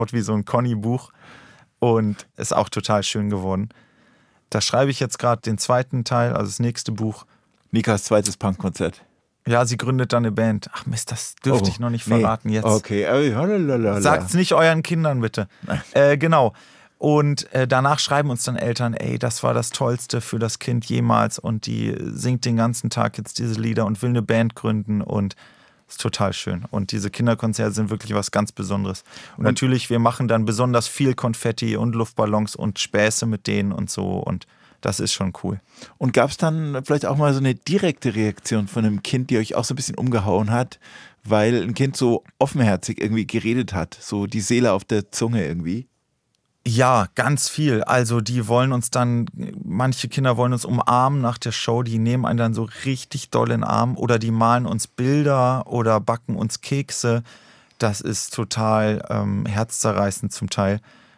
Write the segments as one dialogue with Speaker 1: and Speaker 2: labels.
Speaker 1: wie so ein Conny-Buch und ist auch total schön geworden. Da schreibe ich jetzt gerade den zweiten Teil, also das nächste Buch.
Speaker 2: Nikas zweites Punkkonzert.
Speaker 1: Ja, sie gründet dann eine Band. Ach Mist, das dürfte ich noch nicht verraten jetzt.
Speaker 2: Okay.
Speaker 1: Sagt's nicht euren Kindern bitte. Genau. Und danach schreiben uns dann Eltern, ey, das war das Tollste für das Kind jemals und die singt den ganzen Tag jetzt diese Lieder und will eine Band gründen und ist total schön. Und diese Kinderkonzerte sind wirklich was ganz Besonderes. Und natürlich, wir machen dann besonders viel Konfetti und Luftballons und Späße mit denen und so und das ist schon cool.
Speaker 2: Und gab es dann vielleicht auch mal so eine direkte Reaktion von einem Kind, die euch auch so ein bisschen umgehauen hat, weil ein Kind so offenherzig irgendwie geredet hat, so die Seele auf der Zunge irgendwie?
Speaker 1: Ja, ganz viel. Also die wollen uns dann, manche Kinder wollen uns umarmen nach der Show, die nehmen einen dann so richtig doll in den Arm oder die malen uns Bilder oder backen uns Kekse. Das ist total herzzerreißend zum Teil,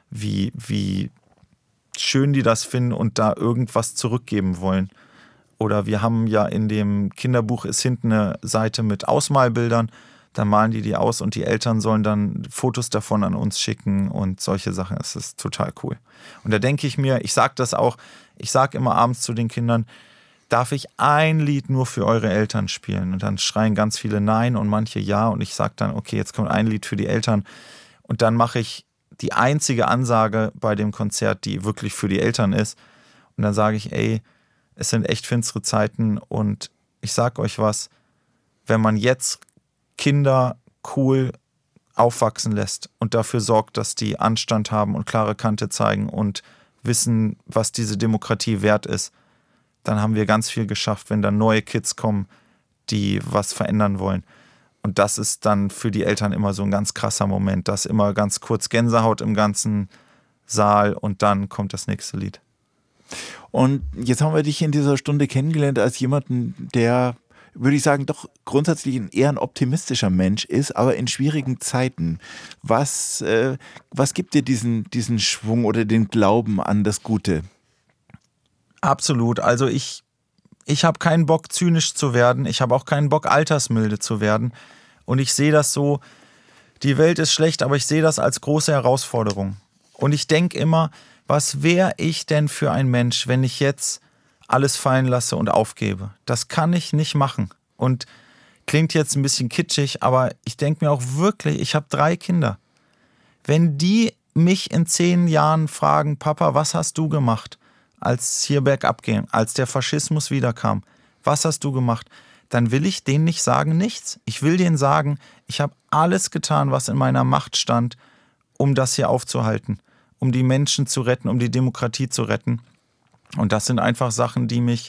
Speaker 1: wie schön die das finden und da irgendwas zurückgeben wollen. Oder wir haben ja in dem Kinderbuch ist hinten eine Seite mit Ausmalbildern, dann malen die aus und die Eltern sollen dann Fotos davon an uns schicken und solche Sachen. Das ist total cool. Und da denke ich mir, ich sage das auch, ich sage immer abends zu den Kindern, darf ich ein Lied nur für eure Eltern spielen? Und dann schreien ganz viele Nein und manche Ja und ich sage dann, okay, jetzt kommt ein Lied für die Eltern und dann mache ich die einzige Ansage bei dem Konzert, die wirklich für die Eltern ist. Und dann sage ich, ey, es sind echt finstere Zeiten und ich sag euch was, wenn man jetzt Kinder cool aufwachsen lässt und dafür sorgt, dass die Anstand haben und klare Kante zeigen und wissen, was diese Demokratie wert ist, dann haben wir ganz viel geschafft, wenn dann neue Kids kommen, die was verändern wollen. Und das ist dann für die Eltern immer so ein ganz krasser Moment. Das ist immer ganz kurz Gänsehaut im ganzen Saal und dann kommt das nächste Lied.
Speaker 2: Und jetzt haben wir dich in dieser Stunde kennengelernt als jemanden, der, würde ich sagen, doch grundsätzlich eher ein optimistischer Mensch ist, aber in schwierigen Zeiten. Was gibt dir diesen Schwung oder den Glauben an das Gute?
Speaker 1: Absolut. Also ich habe keinen Bock, zynisch zu werden. Ich habe auch keinen Bock, altersmilde zu werden. Und ich sehe das so, die Welt ist schlecht, aber ich sehe das als große Herausforderung. Und ich denke immer, was wäre ich denn für ein Mensch, wenn ich jetzt alles fallen lasse und aufgebe? Das kann ich nicht machen. Und klingt jetzt ein bisschen kitschig, aber ich denke mir auch wirklich, ich habe 3 Kinder. Wenn die mich in 10 Jahren fragen, Papa, was hast du gemacht, als es hier bergab ging, als der Faschismus wiederkam, was hast du gemacht? Dann will ich denen nicht sagen, nichts. Ich will denen sagen, ich habe alles getan, was in meiner Macht stand, um das hier aufzuhalten, um die Menschen zu retten, um die Demokratie zu retten. Und das sind einfach Sachen, die mich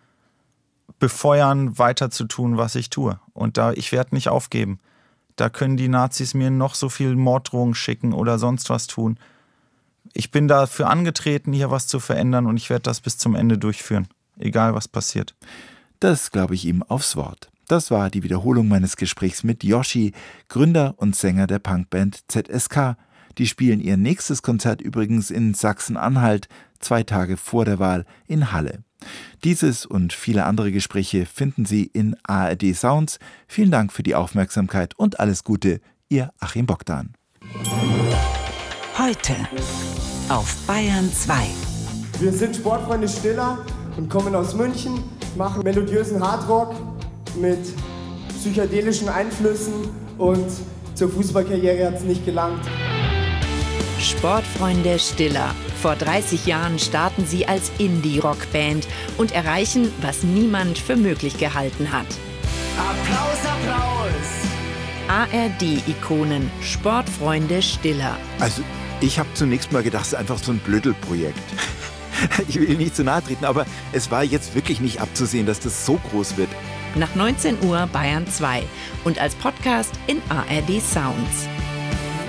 Speaker 1: befeuern, weiter zu tun, was ich tue. Und ich werde nicht aufgeben. Da können die Nazis mir noch so viel Morddrohungen schicken oder sonst was tun. Ich bin dafür angetreten, hier was zu verändern und ich werde das bis zum Ende durchführen, egal was passiert.
Speaker 2: Das glaube ich ihm aufs Wort. Das war die Wiederholung meines Gesprächs mit Yoshi, Gründer und Sänger der Punkband ZSK. Die spielen ihr nächstes Konzert übrigens in Sachsen-Anhalt, 2 Tage vor der Wahl in Halle. Dieses und viele andere Gespräche finden Sie in ARD Sounds. Vielen Dank für die Aufmerksamkeit und alles Gute, Ihr Achim Bogdan.
Speaker 3: Heute auf Bayern 2.
Speaker 4: Wir sind Sportfreunde Stiller und kommen aus München, machen melodiösen Hardrock mit psychedelischen Einflüssen und zur Fußballkarriere hat es nicht gelangt.
Speaker 3: Sportfreunde Stiller. Vor 30 Jahren starten sie als Indie-Rock-Band und erreichen, was niemand für möglich gehalten hat.
Speaker 4: Applaus, Applaus!
Speaker 3: ARD-Ikonen Sportfreunde Stiller.
Speaker 2: Also, ich habe zunächst mal gedacht, es ist einfach so ein Blödelprojekt. Ich will nicht zu nahe treten, aber es war jetzt wirklich nicht abzusehen, dass das so groß wird.
Speaker 3: Nach 19 Uhr Bayern 2 und als Podcast in ARD Sounds.